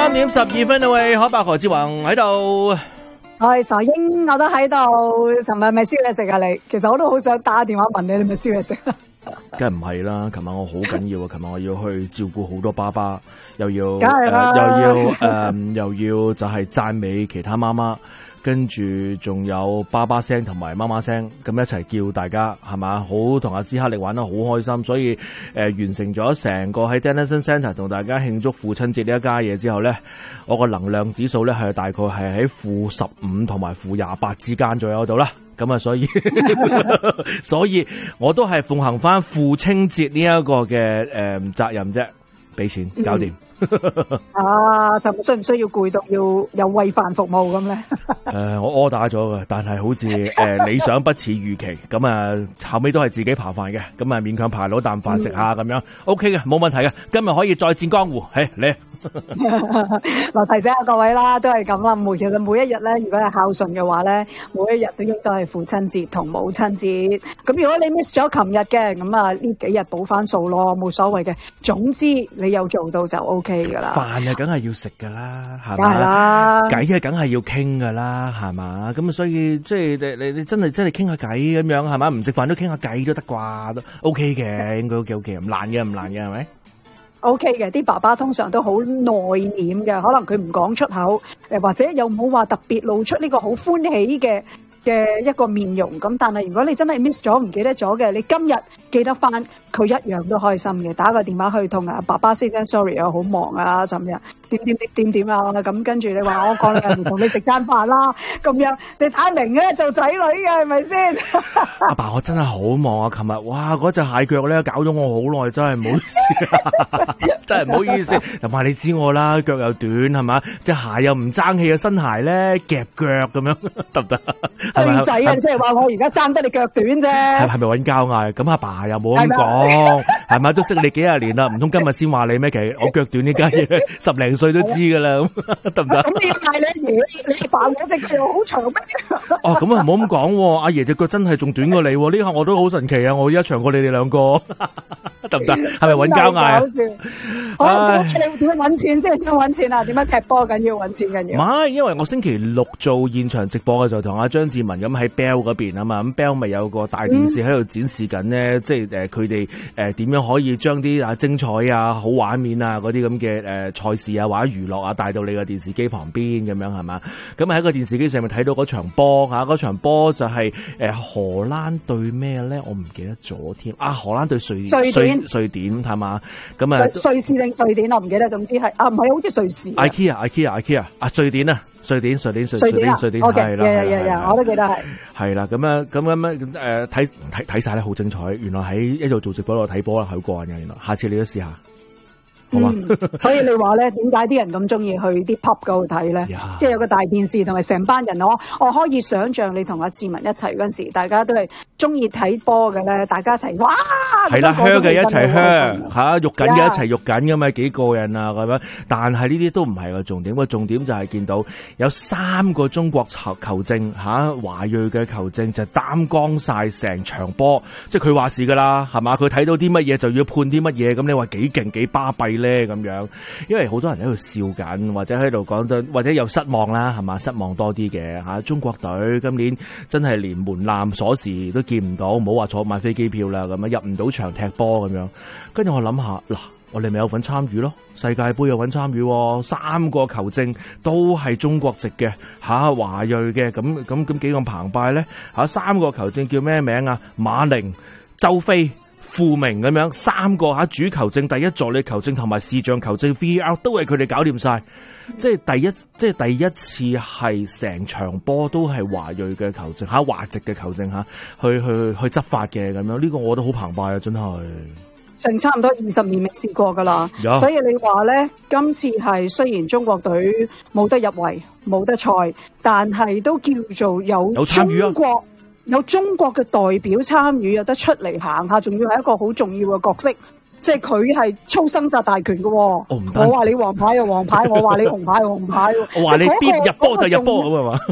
3:12啦喂，可伯何志宏喺度。 係傻英，我都喺度。尋日咪燒嘢食啊你？其實我都好想打電話問你，你咪燒嘢食啊？ 梗係唔係啦，琴晚我好緊要啊！琴晚我要去照顧好多爸爸，又要梗係啦又要就係讚美其他媽媽，跟住仲有爸爸聲同埋媽媽聲，咁一齊叫大家係嘛，好同阿斯克力玩得好開心，所以完成咗成個喺 Dennison Centre 同大家慶祝父親節呢一家嘢之後咧，我個能量指數咧係大概係喺-15同埋-28之間左右度啦。咁啊，所以所以我都係奉行翻父親節呢一個嘅責任啫，俾錢搞掂。 啊，同需唔需要攰到要有餵飯服務咁咧？ 我 order 咗嘅，但係好似理想不似預期，咁啊後尾都係自己扒飯嘅，咁啊勉強扒攞啖飯食下咁樣，OK 嘅，冇問題嘅，今日可以再戰江湖，嚟。 嗱，提醒下各位啦，都係咁啦。其實每一日咧，如果係孝順嘅話咧，每一日都應該係父親節同母親節。咁如果你 miss 咗琴日嘅，咁啊呢幾日補翻數咯，冇所謂嘅。總之你有做到就 OK 噶啦。飯啊，梗係要食噶啦，係嘛？ 梗係啦， 偈啊，梗係要傾噶啦，係嘛？咁啊，所以即係你真係傾下偈咁樣，係嘛？唔食飯都傾下偈都得啩，都 OK 嘅，應該 OK，唔難嘅，係咪 ？OK 嘅，啲爸爸通常都好內斂嘅，可能佢唔講出口，或者又冇話特別露出呢個好歡喜嘅一個面容。咁但係如果你真係 miss 咗唔記得咗嘅，你今日記得翻，佢一樣都開心嘅。打個電話去同爸爸 say 聲 sorry 啊，好忙啊，尋日點啊，咁跟住你話我過兩日唔同你食餐飯啦，咁樣你太明嘅做仔女嘅係咪先？ 阿爸，我真係好忙啊！琴日哇，嗰隻蟹腳咧搞咗我好耐，真係唔好意思，真係唔好意思。同埋你知我啦，腳又短係嘛，隻鞋又唔爭氣嘅新鞋咧夾腳咁樣，得唔得？ 衰仔啊！即係話我而家爭得你腳短啫。 係咪揾交嗌？咁阿爸又冇咁講，係咪都識你幾廿年啦？唔通今日先話你咩？其實我腳短呢家嘢10零歲都知噶啦，得唔得？ 咁你嗌你爸嗰隻腳又好長咩？ 哦，咁啊唔好咁講，阿爺隻腳真係仲短過你，呢下我都好神奇啊！我而家長過你哋兩個，得唔得？係咪揾交嗌啊？ 好，你點樣揾錢先？點樣揾錢啊？點樣踢波緊要揾錢緊要？ 唔係，因為我星期六做現場直播嘅時候，同阿張志文咁喺 Bell 嗰邊啊嘛，咁 Bell 咪有個大電視喺度展示緊呢，即係佢哋點樣可以將啲精彩啊、好畫面啊嗰啲咁嘅賽事啊或者娛樂啊帶到你個電視機旁邊咁樣係嘛？咁喺個電視機上面睇到嗰場波嚇，嗰場波就係荷蘭對咩咧？我唔記得咗添啊！荷蘭對瑞典係嘛？咁啊瑞士定瑞典我唔記得，總之係唔係好似瑞士。 IKEA 啊，瑞典啊！瑞典係啦， 我都記得係啦，咁樣睇晒咧，好精彩。原來喺一度做直播度睇波啦，好過癮嘅。原來下次你都試下。好嘛？ 所以你話咧，點解啲人咁中意去啲 pub 嗰度睇咧？即係有個大電視同埋成班人，我可以想象你同阿志文一齊嗰陣時，大家都係中意睇波嘅咧，大家一齊哇！ 係啦，香嘅一齊香嚇，肉緊嘅一齊肉緊㗎嘛，幾過癮啊咁樣。但係呢啲都唔係個重點，個重點就係見到有3個中國球證嚇，華裔嘅球證就擔綱晒成場波，即係佢話事㗎啦，係嘛？佢睇到啲乜嘢就要判啲乜嘢，咁你話幾勁幾巴閉咧咁樣？因為好多人喺度笑緊，或者喺度講得，或者有失望啦，係嘛？失望多啲嘅嚇。中國隊今年真係連門檻鎖匙都見唔到，唔好話坐買飛機票啦，咁樣入唔到場踢波咁樣。跟住我諗下嗱。我哋咪有份參與咯，世界盃有份參與，3個球證都係中國籍嘅嚇，華裔嘅，咁幾咁澎湃咧嚇？3個球證叫咩名啊？馬寧、周飛、傅明咁樣，3個嚇主球證、第一助理球證同埋視像球證 VAR 都係佢哋搞掂晒，即係第一次係成場波都係華裔嘅球證嚇，華籍嘅球證嚇，去執法嘅咁樣，呢個我覺得好澎湃啊，真係。 成差唔多20年未試過噶啦，所以你話咧，今次係雖然中國隊冇得入圍、冇得賽，但係都叫做有參與啊，有中國嘅代表參與，有得出嚟行下，仲要係一個好重要嘅角色，即係佢係操生殺大權嘅。我話你黃牌就黃牌，我話你紅牌就紅牌， 我話你必入波就入波咁係嘛？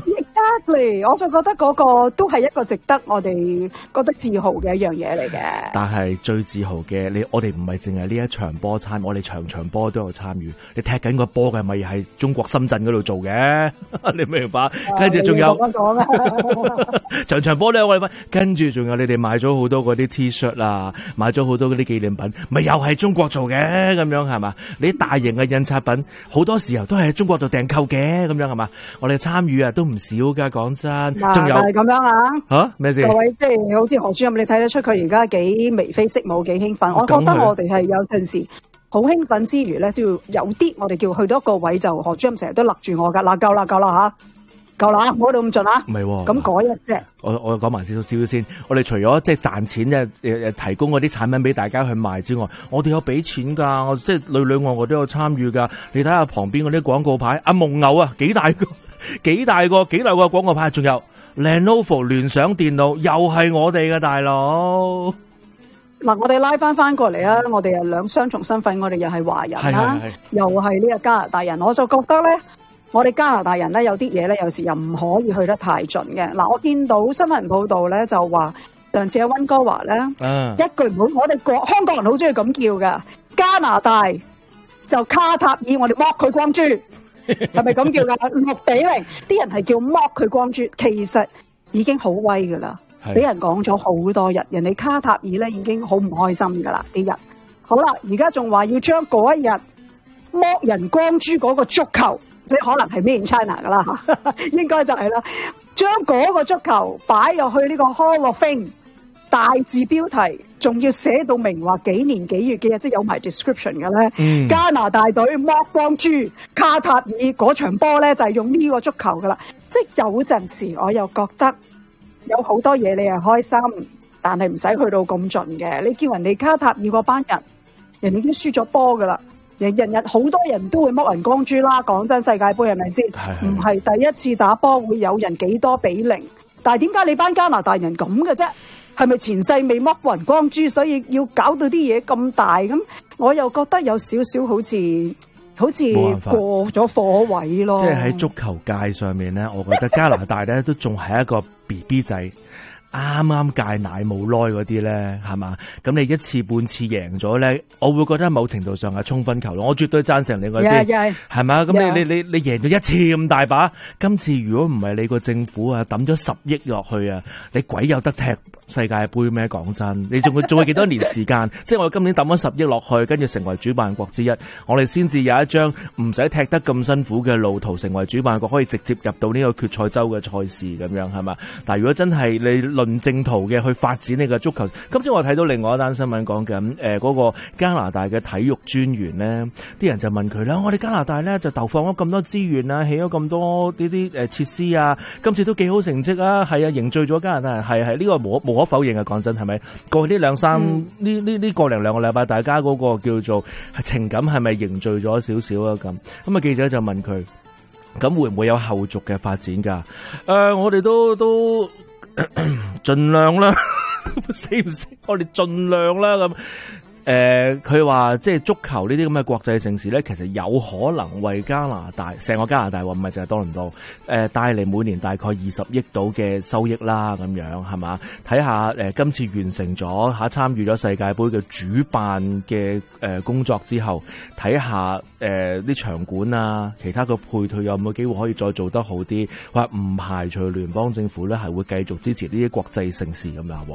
Exactly， 我就覺得嗰個都係一個值得我哋覺得自豪嘅一樣嘢嚟嘅。 但係最自豪嘅，我哋唔係淨係呢一場波參與，我哋場波都有參與。你踢緊個波嘅咪係中國深圳嗰度做嘅，你明唔明白？跟住仲有場波咧，我哋分。跟住仲有你哋買咗好多嗰啲 T-shirt 啊，買咗好多嗰啲紀念品，咪又係中國做嘅咁樣係嘛？你大型嘅印刷品好多時候都係喺中國度訂購嘅咁樣係嘛？我哋參與啊都唔少噶，講真。仲有係咁樣啊？ 咩事？ 各位即係好似何主任，你睇得出佢而家幾眉飛色舞，幾興奮。我覺得我哋係有陣時好興奮之餘咧，都要有啲我哋叫去到一個位就何主任成日都勒住我噶。嗱，夠啦吓。夠啦，唔好到咁盡啦。 唔係喎， 咁嗰日啫。 我講埋少少先。我哋除咗即係賺錢提供嗰啲產品俾大家去賣之外，我哋有俾錢㗎。我即係裏外我都有參與㗎。你睇下旁邊嗰啲廣告牌，阿蒙牛啊，幾大個廣告牌，仲有 Lenovo 聯想電腦，又係我哋嘅大佬。 嗱，我哋拉翻過嚟啊！我哋係兩雙重身份，我哋又係華人啦，又係呢個加拿大人。我就覺得咧。我哋加拿大人咧有啲嘢咧，有時又唔可以去得太盡嘅。嗱，我見到新聞報道咧就話，上次喺溫哥華咧，一句唔好，我哋香港人好中意咁叫噶，加拿大就卡塔爾，我哋剝佢光豬，係咪咁叫噶？6-0，啲人係叫剝佢光豬，其實已經好威噶啦，俾人講咗好多日，人哋卡塔爾咧已經好唔開心噶啦啲人。好啦，而家仲話要將嗰一日剝人光豬嗰個足球。即係可能係 Made in China 噶啦嚇，應該就係啦。將嗰個足球擺入去呢個 Hall of Fame，大字標題，仲要寫到明話幾年幾月幾日，即係有埋 description 嘅咧。加拿大隊剝光豬，卡塔爾嗰場波咧就係用呢個足球噶啦。即係有陣時我又覺得有好多嘢你係開心，但係唔使去到咁盡嘅。你叫人哋卡塔爾嗰班人，人哋已經輸咗波噶啦。日好多人都會剝人光豬啦，講真，世界盃係咪先？唔係第一次打波會有人幾多比0，但係點解你班加拿大人咁嘅啫？係咪前世未剝過人光豬，所以要搞到啲嘢咁大？咁我又覺得有少少好似過咗火位咯。 即係喺足球界上面咧，我覺得加拿大咧都仲係一個 BB 仔。啱啱戒奶冇耐嗰啲咧，係嘛？咁你一次半次贏咗咧，我會覺得某程度上係衝分球咯。我絕對贊成你嗰啲，係嘛？咁你贏咗一次咁大把，今次如果唔係你個政府啊抌咗10億落去啊，你鬼有得踢世界盃咩？講真，你仲會幾多年時間？即係我今年抌咗10億落去，跟住成為主辦國之一，我哋先至有一張唔使踢得咁辛苦嘅路途，成為主辦國可以直接入到呢個決賽周嘅賽事咁樣，係嘛？但係如果真係你論正途嘅去發展你嘅足球，今朝我睇到另外一單新聞講緊嗰個加拿大嘅體育專員呢，啲人就問佢啦，我哋加拿大呢就投放咗咁多資源啊，起咗咁多呢啲設施啊，今次都幾好成績啊，係啊，凝聚咗加拿大人，係呢個無可否認啊，講真係咪？過去呢個零兩個禮拜，大家嗰個叫做情感係咪凝聚咗少少啊？咁啊記者就問佢，咁會唔會有後續嘅發展㗎？我哋都盡量啦，死唔死？我哋盡量啦咁。佢話即係足球呢啲咁嘅國際盛事咧，其實有可能為加拿大成個加拿大唔係淨係多倫多帶嚟每年大概20億到嘅收益啦，咁樣係嘛？睇下今次完成咗參與咗世界盃嘅主辦嘅工作之後，睇下啲場館啊，其他嘅配套有冇機會可以再做得好啲？話唔排除聯邦政府咧係會繼續支持呢啲國際盛事咁樣。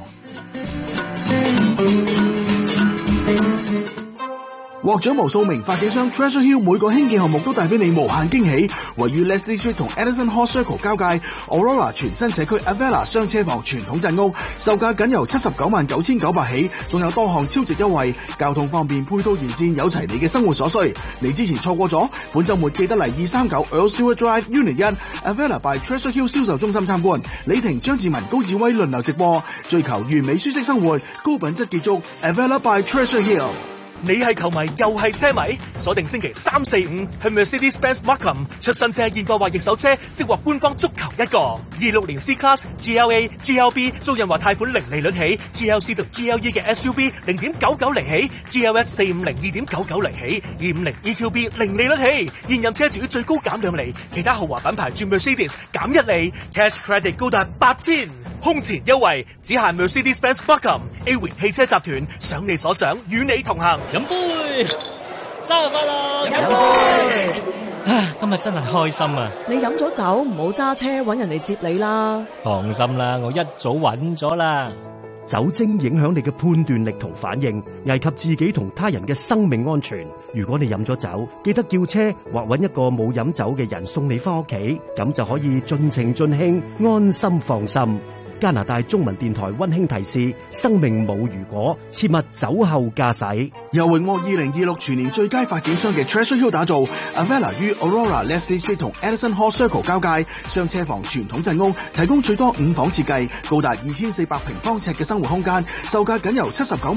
獲獎無數名發展商 Treasure Hill 每個興建項目都帶俾你無限驚喜。位於 Leslie Street 同 Edison Hall Circle 交界 Aurora 全新社區 Avella 雙車房傳統鎮屋，售價僅由799900起，仲有多項超值優惠，交通方便，配套完善，有齊你嘅生活所需。你之前錯過咗，本週末記得嚟239 Earl Stewart Drive Unit 1 Avella by Treasure Hill 銷售中心參觀。李婷、張志文、高志威輪流直播，追求完美舒適生活，高品質建築 Avella by Treasure Hill。 你係球迷又係車迷，鎖定星期3、4、5去 Mercedes-Benz Markham 出新車現貨或二手車，即獲官方足球一個。26年 C-Class、GLA、GLB 租賃或貸款零利率起 ，GLC 同 GLE 嘅 SUV 0.99厘起 ，GLS 450 2.99厘起，250 EQB 零利率起。現任車主最高減2厘，其他豪華品牌轉 Mercedes 減1厘 ，Cash Credit 高達8000，空前優惠，只限 Mercedes-Benz Markham。A 榮汽車集團，想你所想，與你同行。 飲杯，生日快樂！飲杯。今日真係開心啊！ 你飲咗酒唔好揸車，搵人嚟接你啦。 放心啦，我一早揾咗啦。 酒精影響你嘅判斷力同反應，危及自己同他人嘅生命安全。如果你飲咗酒，記得叫車或搵一個冇飲酒嘅人送你返屋企，咁就可以盡情盡興，安心放心。加拿大中文電台溫馨提示：生命冇如果，切勿酒後駕駛。 由榮獲2026全年最佳發展商嘅 Treasure Hill 打造 ，Avella 於 Aurora Leslie Street 同 Edison Hall Circle 交界，雙車房傳統陣屋，提供最多5房設計，高達2400平方尺嘅生活空間，售價僅由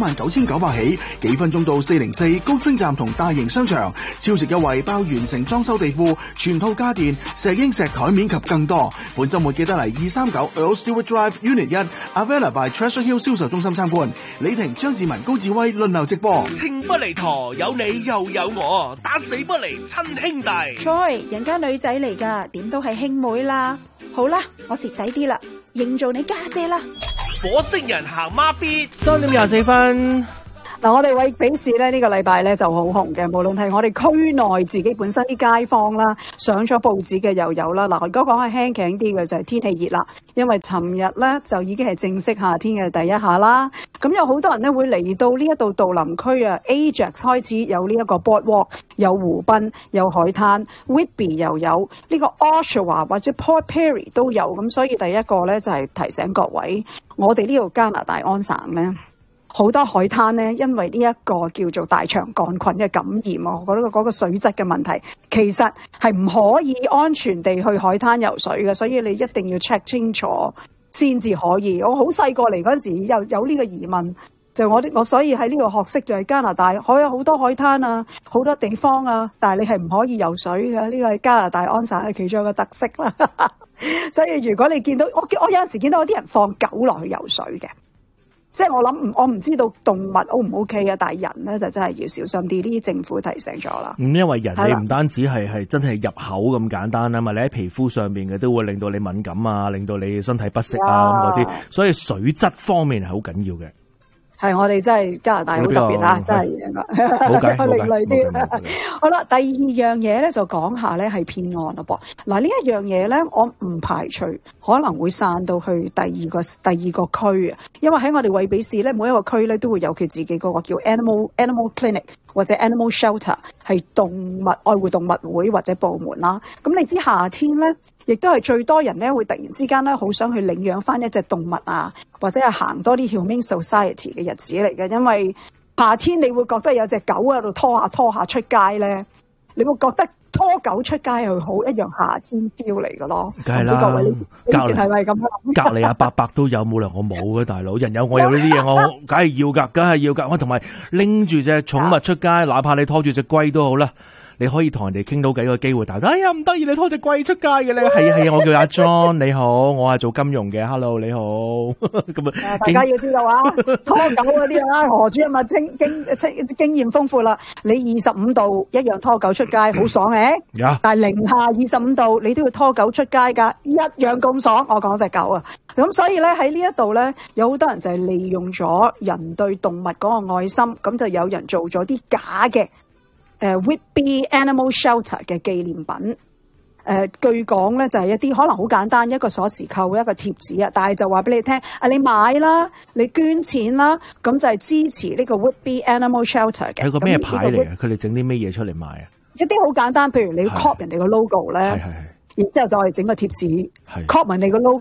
799900起，幾分鐘到404高專站同大型商場，超值優惠包完成裝修地庫、全套家電、石英石台面及更多。本週末記得嚟239 Earl Stewart Drive。Unit 1 Avella by Treasure Hill 銷售中心參觀，李婷、張志文、高志威輪流直播。 情不離陀，有你又有我，打死不離親兄弟。 Joy， 人家女仔嚟㗎，點都係兄妹啦。好啦，我蝕底啲啦，認做你家姐啦。 火星人行孖咇 3點24分。 嗱，我哋為比試咧呢個禮拜咧就好紅嘅，無論係我哋區內自己本身啲街坊啦，上咗報紙嘅又有啦。嗱，如果講係輕輕啲嘅就係天氣熱啦，因為尋日咧就已經係正式夏天嘅第一下啦。咁有好多人咧會嚟到呢一度杜林區啊 ，Ajax 開始有呢一個 boardwalk， 有湖濱，有海灘 ，Whitby 又有呢個 Oshawa 或者 Port Perry 都有。咁所以第一個咧就係提醒各位，我哋呢度加拿大安省咧。好多海灘咧，因為呢一個叫做大腸桿菌嘅感染，我覺得嗰個水質嘅問題，其實係唔可以安全地去海灘游水嘅，所以你一定要 check 清楚先至可以。我好細個嚟嗰陣時有呢個疑問，就我所以喺呢度學識就係加拿大海有好多海灘啊，好多地方啊，但係你係唔可以游水嘅，呢個係加拿大安省嘅其中一個特色啦。所以如果你見到我有陣時見到有啲人放狗落去游水嘅。即係我唔知道動物 O 唔 OK 啊，但係人咧就真係要小心啲。呢啲政府提醒咗啦。 因為人你唔單止係真係入口咁簡單啊嘛，你喺皮膚上面嘅都會令到你敏感啊，令到你身體不適啊咁嗰啲，所以水質方面係好緊要嘅。係我哋真係加拿大好特別啊，真係另類啲。好啦，第二樣嘢咧就講下咧係騙案咯噃。嗱，呢一樣嘢咧，我唔排除可能會散到去第二個區啊。因為喺我哋惠比市咧，每一個區咧都會有佢自己嗰個叫 animal clinic 或者 animal shelter， 係動物愛護動物會或者部門啦。咁你知夏天咧，亦都係最多人咧會突然之間咧好想去領養翻一隻動物啊，或者係行多啲 Humane Society 嘅日子嚟嘅。因為夏天你會覺得有隻狗喺度拖下出街咧，你會覺得拖狗出街係好一樣夏天 feel 嚟嘅咯。 梗係啦， 各位呢邊係咪咁樣？ 隔離阿伯伯都有，冇理由我冇嘅大佬，人有我有呢啲嘢，我梗係要㗎，梗係要㗎。我同埋拎住隻寵物出街，哪怕你拖住隻龜都好啦。你可以同人哋傾到幾個機會，但係哎呀唔得意，你拖隻龜出街嘅咧，係啊，我叫阿 John， 你好，我係做金融嘅 ，Hello 你好，咁啊，大家要知道啊，拖狗嗰啲啊，何主任啊經驗豐富啦，你25度一樣拖狗出街，好爽嘅，但係零下25度你都要拖狗出街㗎，一樣咁爽。我講隻狗啊，咁所以咧喺呢一度咧，有好多人就係利用咗人對動物嗰個愛心，咁就有人做咗啲假嘅。Whitby Animal Shelter 嘅紀念品，據講咧就係一啲可能好簡單，一個鎖匙扣，一個貼紙啊，但係就話俾你聽，你買啦，你捐錢啦，咁就係支持呢個 Whitby Animal Shelter 嘅。 係個咩牌嚟嘅？佢哋整啲咩嘢出嚟賣啊？ 一啲好簡單，譬如你 copy 人哋個 logo 咧，然之後就係整個貼紙 copy 人哋個 logo，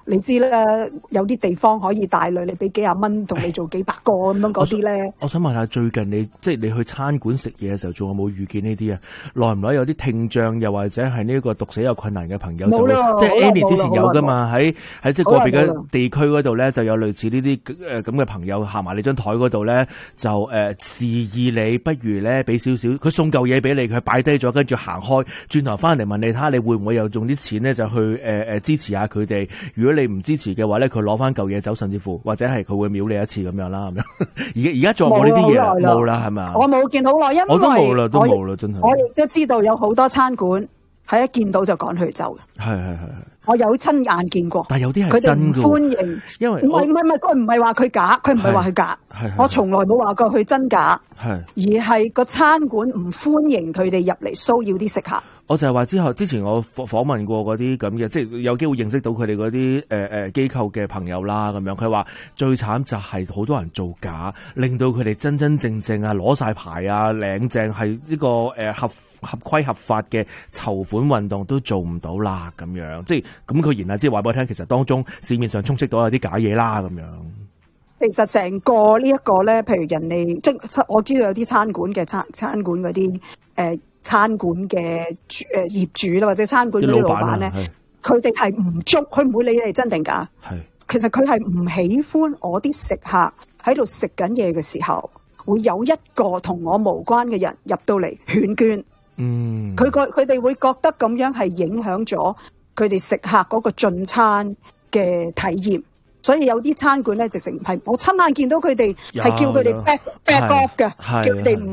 你知啦，有啲地方可以大量你俾幾廿蚊同你做幾百個咁樣嗰啲咧。 我想問下，最近你去餐館食嘢嘅時候，仲有冇遇見呢啲啊？耐唔耐有啲聽障又或者係呢個讀寫有困難嘅朋友就會，即係 Annie 之前有噶嘛？喺即係個別嘅地區嗰度咧，就有類似呢啲咁嘅朋友行埋你張台嗰度咧，就示意你不如咧俾少少，佢送嚿嘢俾你，佢擺低咗，跟住行開，轉頭翻嚟問你睇下你會唔會又用啲錢咧就去支持下佢哋？如果你唔支持嘅話咧，佢攞翻嚿嘢走，甚至乎或者係佢會秒你一次咁樣啦，咁樣。而家仲有冇呢啲嘢？冇啦，係咪？ 我冇見好耐，因為我都冇啦，真係。 我亦都知道有好多餐館係一見到就趕佢走嘅。 係。 我有親眼見過。但係有啲係真嘅。 佢哋唔歡迎，因為唔係，佢唔係話佢假，佢唔係話佢假。我從來冇話過佢真假。而係個餐館唔歡迎佢哋入嚟騷擾啲食客。 我就係話之前我訪問過嗰啲咁嘅，即係有機會認識到佢哋嗰啲機構嘅朋友啦，咁樣佢話最慘就係好多人造假，令到佢哋真真正正啊攞晒牌啊領證係呢個合規合法嘅籌款運動都做唔到啦，咁樣即係咁佢言下之意話俾我聽，其實當中市面上充斥到有啲假嘢啦，咁樣。 其實成個呢一個咧，譬如人哋即我知道有啲餐館嘅餐館嗰啲餐館嘅業主啦，或者餐館嗰啲老闆咧，佢哋係唔捉，佢唔會理你真定假。其實佢係唔喜歡我啲食客喺度食緊嘢嘅時候，會有一個同我無關嘅人入到嚟勸捐。佢哋會覺得咁樣係影響咗佢哋食客嗰個進餐嘅體驗。所以有啲餐館咧，直情係我親眼見到佢哋係叫佢哋 back off 嘅，叫佢哋唔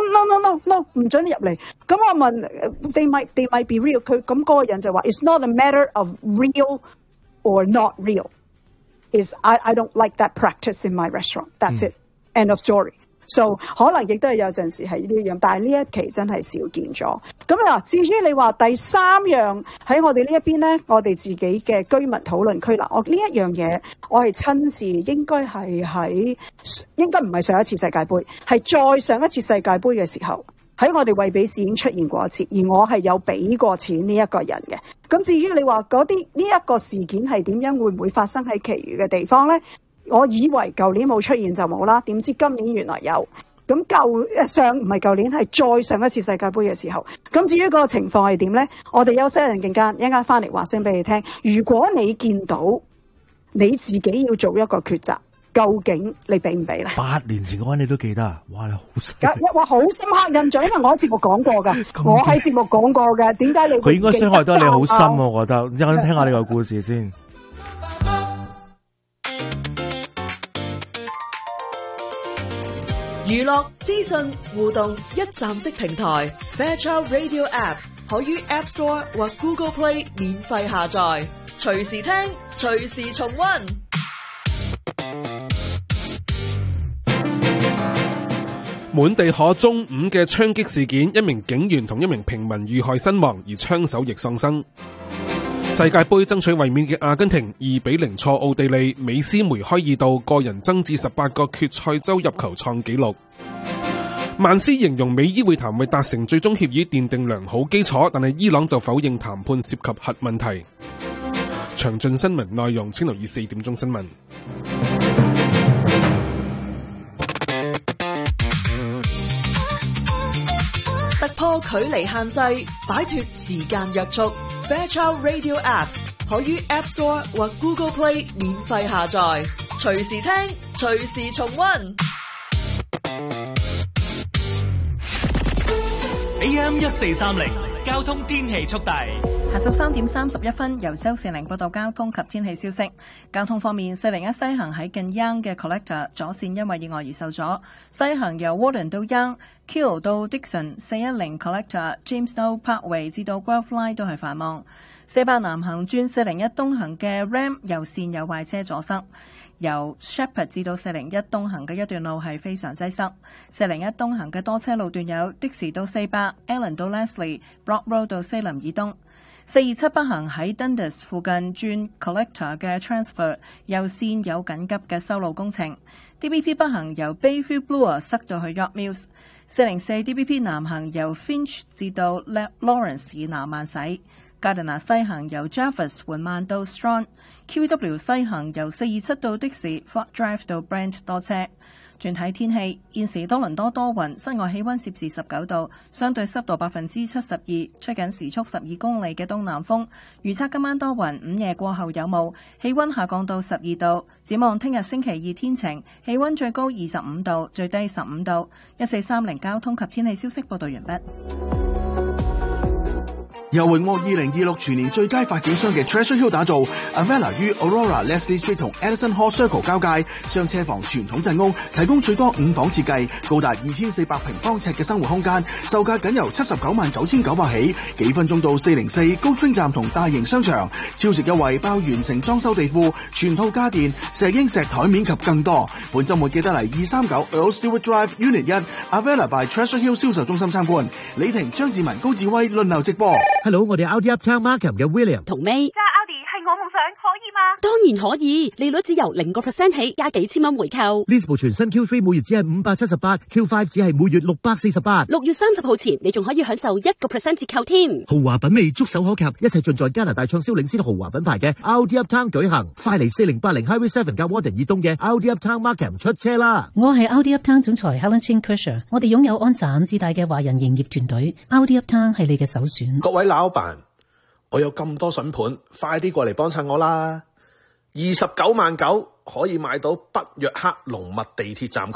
no 唔准你入嚟。咁我問 they might be real， 佢咁嗰個人就話 it's not a matter of real or not real， is I don't like that practice in my restaurant. That's it. End of story. So 可能亦都係有陣時係呢樣，但係呢一期真係少見咗。咁嗱，至於你話第三樣喺我哋呢一邊咧，我哋自己嘅居民討論區嗱，我呢一樣嘢我係親自應該唔係上一次世界盃，係再上一次世界盃嘅時候，喺我哋惠比市已經出現過一次，而我係有俾過錢呢一個人嘅。咁至於你話嗰啲呢一個事件係點樣，會唔會發生喺其餘嘅地方咧？我以為舊年冇出現就冇啦，點知今年原來有。咁唔係舊年，係再上一次世界盃嘅時候。咁至於嗰個情況係點呢？我哋休息一陣間，一陣間翻嚟話聲俾你聽。如果你見到你自己要做一個抉擇，究竟你俾唔俾呢？8 年前嗰位你都記得啊？哇，你好犀利！ 哇，好深刻印象，因為我喺節目講過㗎，我喺節目講過㗎。點解你佢應該傷害得你好深啊？我覺得，一陣間聽下你個故事先。 娛樂資訊互動一站式平台 Fairchild Radio App 可於 App Store 或 Google Play 免費下載，隨時聽，隨時重溫。 滿地可中午嘅槍擊事件，一名警員同一名平民遇害身亡，而槍手亦喪生。世界盃爭取衛冕嘅阿根廷2-0挫奧地利，美斯梅開二度個人增至18個決賽周入球創紀錄。曼斯形容美伊會談為達成最終協議奠定良好基礎，但係伊朗就否認談判涉及核問題。詳盡新聞內容請留意4點鐘新聞。 突破距離限制，擺脫時間約束。Fairchild Radio App 可於 App Store 或 Google Play 免費下載，隨時聽，隨時重溫。 AM 1430交通天氣速遞。 下晝3點31分，由周四玲報道交通及天氣消息。交通方面，401西行喺近 Young 嘅 Collector 左線因為意外而受阻，西行由 Warden 到 Young、Keele 到 Dixon、410 Collector、Jamestown Parkway 至到 Guelph Line 都係繁忙。48南行轉401東行嘅 Ram 右線有壞車阻塞，由 Shepherd 至到401東行嘅一段路係非常擠塞。401東行嘅多車路段有的士到400、Allen 到 Leslie、Brock Road 到西林以東。427北行喺 Dundas 附近轉 Collector 嘅 Transfer 右線有緊急嘅修路工程。DBP 北行由 Bayview Bloor 塞到去 York Mills。404 DBP 南行由 Finch 至到 Lawrence 以南慢駛。 Gardiner 西行由 Jervis 緩慢到 Strong，QW 西行由427到的士 Fort Drive 到 Brent 多車。轉睇天氣，現時多倫多多雲，室外氣溫攝氏19度，相對濕度72%，吹緊時速12公里嘅東南風。預測今晚多雲，午夜過後有霧，氣溫下降到12度。展望聽日星期二天晴，氣溫最高25度，最低15度。1430交通及天氣消息報道完畢。 由榮獲2026全年最佳發展商嘅 Treasure Hill 打造 Avella 於 Aurora Leslie Street 同 Edison Hall Circle 交界，雙車房傳統陣屋，提供最多5房設計，高達2400平方尺嘅生活空間，售價僅由799,900起，幾分鐘到404高 train 站同大型商場，超值優惠包完成裝修地庫、全套家電、石英石台面及更多。本週末記得嚟239 Earl Stewart Drive Unit 1 Avella by Treasure Hill 銷售中心參觀。李婷、張志文、高志威輪流直播。 Hello， 我哋 Audi Uptown Markham 嘅 William 同 May 揸 Audi 係我夢想，可以嗎？當然可以，利率只由0% 起，加幾千蚊回購。 呢部全新 Q3 每月只係578，Q5 只係每月648。 6月30號前，你仲可以享受1% 折扣添。 豪華品味觸手可及，一切盡在加拿大暢銷領先豪華品牌嘅 Audi Uptown 舉行。快嚟4080 Highway 7加 Warden 以東嘅 Audi Uptown Markham 出車啦！ 我係 Audi Uptown 總裁 Helen Chin Kersher， 我哋擁有安省自帶嘅華人營業團隊 ，Audi Uptown 係你嘅首選。 各位老闆，我有咁多筍盤，快啲過嚟幫襯我啦！29.9萬可以買到北約克龍密地鐵站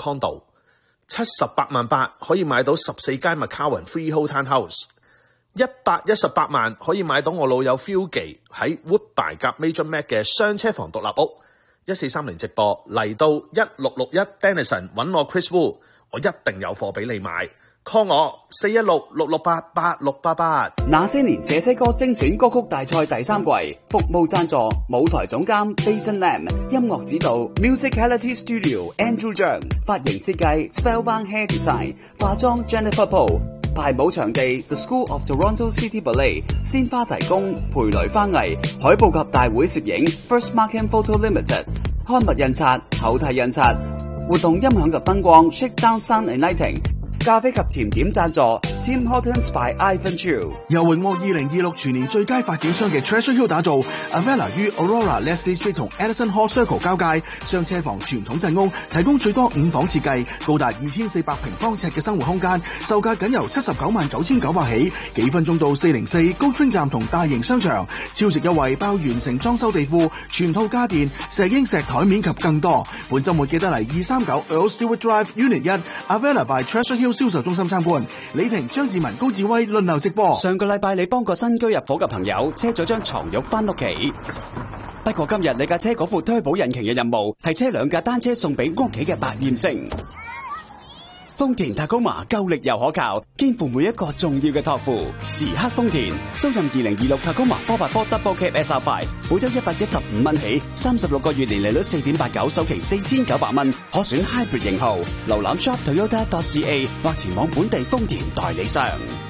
condo，78.8萬可以買到14間 McCowan Freehold Townhouse，118萬可以買到我老友 Phil 記喺 Woodbine 夾 Major Mac 嘅雙車房獨立屋。1430直播嚟到1661 Denison 揾我 Chris Wu， 我一定有貨俾你買。call 我416-668-8688。 那些年這些歌精選歌曲大賽第3季，服務贊助舞台總監 Bason Lam， 音樂指導 Musicality Studio Andrew Zhang， 髮型設計 Spellbound Hair Design， 化妝 Jennifer Poe， 排舞場地 The School of Toronto City Ballet， 鮮花提供培雷花藝，海報及大會攝影 First Markham Photo Limited， 刊物印刷後替印刷，活動音響及燈光 Shakedown Sound and Lighting，咖啡及甜點贊助 Tim Hortons by Ivan Chu。 由榮獲2026全年最佳發展商嘅 Treasure Hill 打造 Avella 於 Aurora Leslie Street 同 Edison Hall Circle 交界，雙車房傳統陣屋，提供最多5房設計，高達2400平方尺嘅生活空間，售價僅由799900起，幾分鐘到404高 train 站同大型商場，超值優惠包完成裝修地庫、全套家電、石英石台面及更多。本週末記得嚟239 Earl Stewart Drive Unit 1 Avella by Treasure Hill銷售中心參觀。李婷、張志文、高志威輪流直播。 上個禮拜你幫個新居入伙嘅朋友車咗張床褥翻屋企，不過今日你架車嗰副推保引擎嘅任務係車2架單車送俾屋企嘅百厭星。豐田塔高馬夠力又可靠，肩負每一個重要嘅託付。時刻豐田，租賃2026塔高馬 4x4 Double Cab SR5， 每周115蚊起，36個月年利率4.89，首期4900蚊，可選 Hybrid 型號。瀏覽 shop.toyota.ca 或前往本地豐田代理商。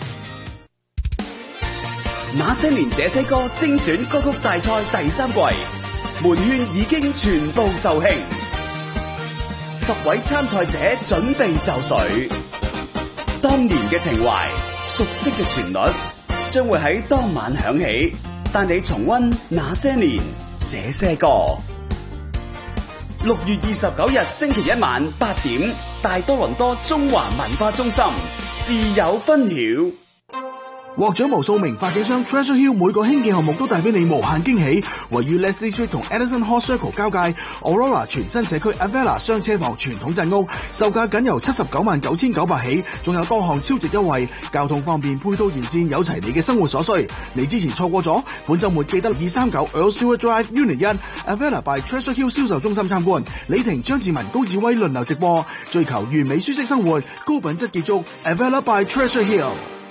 那些年這些歌精選歌曲大賽第3季，門券已經全部售罄。10位參賽者準備就緒，當年嘅情懷、熟悉嘅旋律，將會喺當晚響起，帶你重溫那些年這些歌。6月29日星期一晚8點，大多倫多中華文化中心自有分曉。 獲獎無數名發展商 Treasure Hill 每個興建項目都帶俾你無限驚喜。位於 Leslie Street 同 Edison Hall Circle 交界 Aurora 全新社區 Avella 雙車房傳統陣屋，售價僅由799900起，仲有多項超值優惠，交通方便，配套完善，有齊你嘅生活所需。你之前錯過咗，本週末記得239 Earl Stewart Drive Unit 1 Avella by Treasure Hill 銷售中心參觀。李婷、張志文、高志威輪流直播，追求完美舒適生活，高品質結束 Avella by Treasure Hill。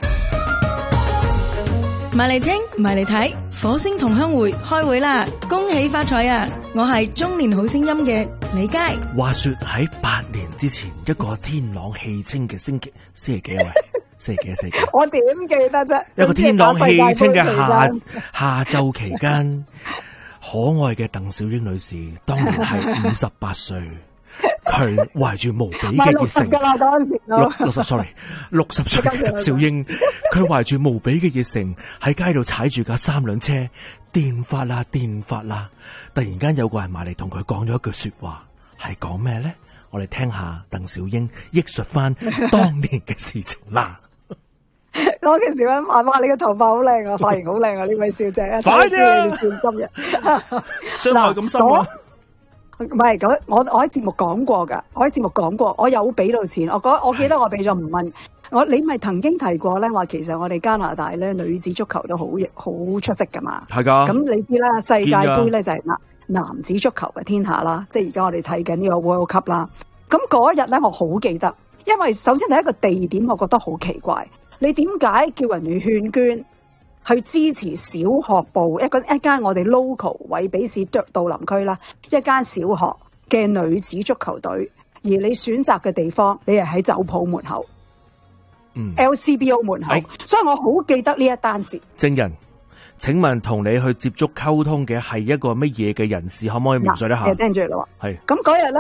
埋嚟聽，埋嚟睇，火星同鄉會開會啦！恭喜發財啊！我係中年好聲音嘅李佳。 話說喺8年之前，一個天朗氣清嘅星期幾啊？星期幾？ 我點記得啫？ 一個天朗氣清嘅下晝期間，可愛嘅鄧小英女士當年係58歲。 佢懷住無比嘅熱誠， 㗎啦嗰陣時 60歲嘅小英，佢懷住無比嘅熱誠喺街度踩住架3輛車，電發啦電發啦！突然間有個人埋嚟同佢講咗一句說話，係講咩咧？我哋聽下鄧小英憶述翻當年嘅事情啦。 嗰件事話哇，你嘅頭髮好靚啊，髮型好靚啊，呢位小姐， 快啲啊！ 你笑今日傷害咁深啊！ 唔係咁，我喺節目講過㗎，我有俾到錢，我記得我俾咗5蚊。你咪曾經提過咧，話其實我哋加拿大咧女子足球都好出色㗎嘛。 係㗎。 咁你知啦，世界盃咧就係男子足球嘅天下啦，即係而家我哋睇緊呢個 World Cup 啦。咁嗰一日咧，我好記得，因為首先第一個地點，我覺得好奇怪。你點解叫人哋勸捐去支持小學部一間我哋 local 韋比市杜林區啦，一間小學嘅女子足球隊，而你選擇嘅地方，你係喺酒鋪門口，LCBO 門口，所以我好記得呢一單事。 證人，請問同你去接觸溝通嘅係一個乜嘢嘅人士？可唔可以描述一下？ 聽住啦， 係咁嗰日咧。